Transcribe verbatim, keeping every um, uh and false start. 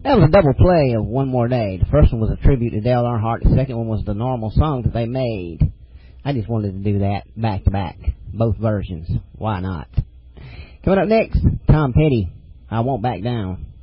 That was a double play of One More Day. The first one was a tribute to Dale Earnhardt. The second one was the normal song that they made. I just wanted to do that back to back. Both versions. Why not? Coming up next, Tom Petty, I Won't Back Down.